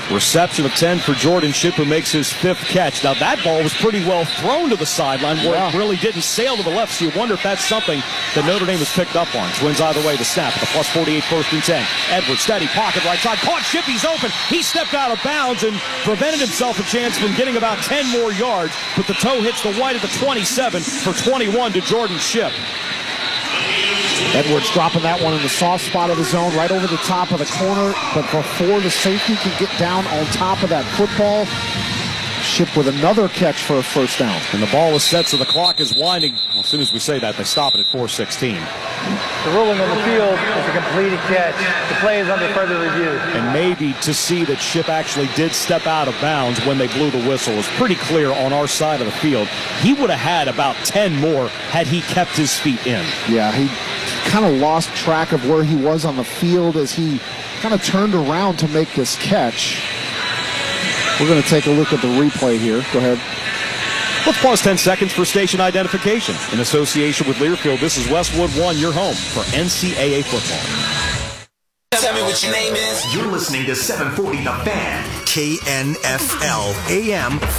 Reception of ten for Jordan Shipp, who makes his fifth catch. Now, that ball was pretty well thrown to the sideline where yeah. it really didn't sail to the left, so you wonder if that's something that Notre Dame has picked up on. Twins either way, the snap at the plus forty-eight, first and ten. Edwards, steady, pocket right side, caught Shipp, he's open. He stepped out of bounds and prevented himself a chance from getting about ten more yards, but the toe hits the white of the twenty-seven for twenty-one to Jordan Shipp. Edwards dropping that one in the soft spot of the zone, right over the top of the corner, but before the safety can get down on top of that football, Shipp with another catch for a first down. And the ball is set, so the clock is winding. Well, as soon as we say that, they stop it at four sixteen. The ruling on the field is a completed catch. The play is under further review. And maybe to see that Shipp actually did step out of bounds when they blew the whistle was pretty clear on our side of the field. He would have had about ten more had he kept his feet in. Yeah, he kind of lost track of where he was on the field as he kind of turned around to make this catch. We're going to take a look at the replay here. Go ahead. Let's pause ten seconds for station identification. In association with Learfield, this is Westwood One, your home for N C double A football. Tell me what your name is. You're listening to seven forty The Fan. K N F L A M